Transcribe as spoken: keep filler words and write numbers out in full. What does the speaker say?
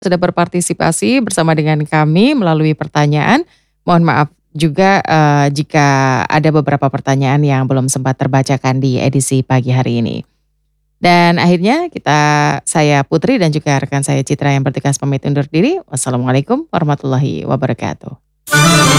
sudah berpartisipasi bersama dengan kami melalui pertanyaan. Mohon maaf juga eee, jika ada beberapa pertanyaan yang belum sempat terbacakan di edisi pagi hari ini. Dan akhirnya kita saya Putri dan juga rekan saya Citra yang bertugas pamit undur diri. Wassalamualaikum warahmatullahi wabarakatuh.